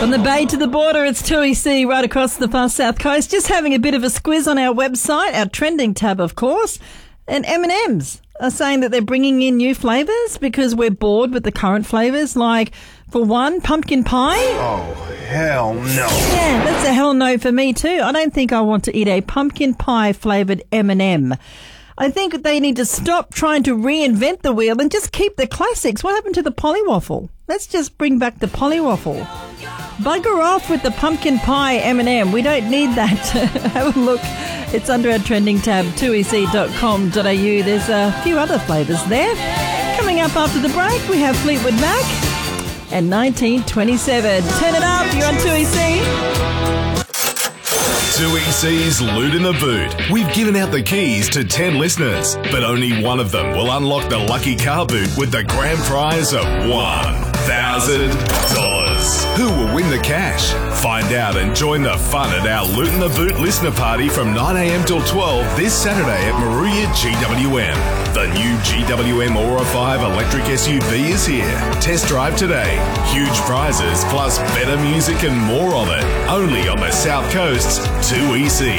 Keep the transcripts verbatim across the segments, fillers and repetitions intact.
From the bay to the border, it's two E C right across the far south coast. Just having a bit of a squiz on our website, our trending tab, of course. And M and M's are saying that they're bringing in new flavours because we're bored with the current flavours. Like, for one, pumpkin pie. Oh, hell no. Yeah, that's a hell no for me too. I don't think I want to eat a pumpkin pie flavoured M and M. I think they need to stop trying to reinvent the wheel and just keep the classics. What happened to the Polywaffle? Let's just bring back the Polywaffle. Bugger off with the pumpkin pie M and M. We don't need that. Have a look. It's under our trending tab, two e c dot com dot a u. There's a few other flavours there. Coming up after the break, we have Fleetwood Mac and nineteen twenty-seven. Turn it up. You're on two E C. two E C's Loot in the Boot. We've given out the keys to ten listeners, but only one of them will unlock the lucky car boot with the grand prize of one thousand dollars. Who will win the cash? Find out and join the fun at our Loot in the Boot listener party from nine a m till twelve this Saturday at Moruya G W M. The new G W M Aura five electric S U V is here. Test drive today. Huge prizes plus better music and more of it. Only on the South Coast's two E C.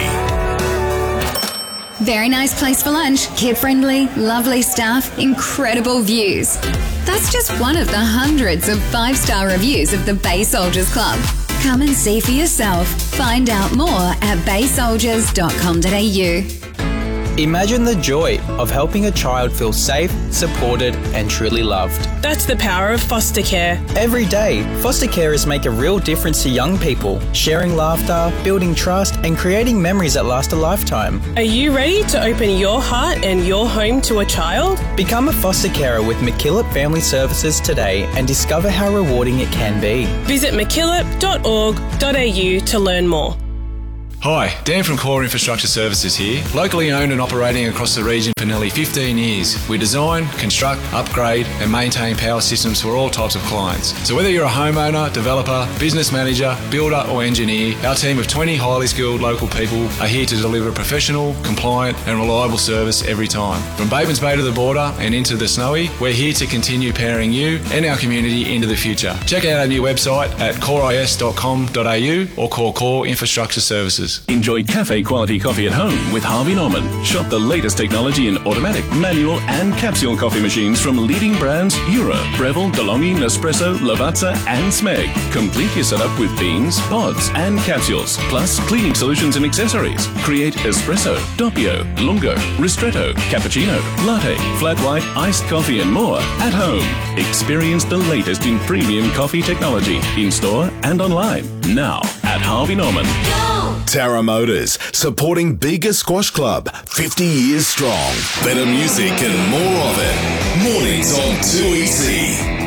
Very nice place for lunch, kid-friendly, lovely staff, incredible views. That's just one of the hundreds of five-star reviews of the Bay Soldiers Club. Come and see for yourself. Find out more at bay soldiers dot com dot a u. Imagine the joy of helping a child feel safe, supported and truly loved. That's the power of foster care. Every day, foster carers make a real difference to young people, sharing laughter, building trust and creating memories that last a lifetime. Are you ready to open your heart and your home to a child? Become a foster carer with MacKillop Family Services today and discover how rewarding it can be. Visit mackillop dot org dot a u to learn more. Hi, Dan from Core Infrastructure Services here. Locally owned and operating across the region for nearly fifteen years. We design, construct, upgrade and maintain power systems for all types of clients. So whether you're a homeowner, developer, business manager, builder or engineer, our team of twenty highly skilled local people are here to deliver professional, compliant and reliable service every time. From Batemans Bay to the border and into the Snowy, we're here to continue powering you and our community into the future. Check out our new website at core is dot com dot a u or call Core Infrastructure Services. Enjoy cafe quality coffee at home with Harvey Norman. Shop the latest technology in automatic, manual and capsule coffee machines from leading brands Eura, Breville, DeLonghi, Nespresso, Lavazza and Smeg. Complete your setup with beans, pods and capsules, plus cleaning solutions and accessories. Create espresso, doppio, lungo, ristretto, cappuccino, latte, flat white, iced coffee and more at home. Experience the latest in premium coffee technology in-store and online. Now at Harvey Norman. Tara Motors, supporting Bega Squash Club, fifty years strong. Better music and more of it. Mornings on two E C.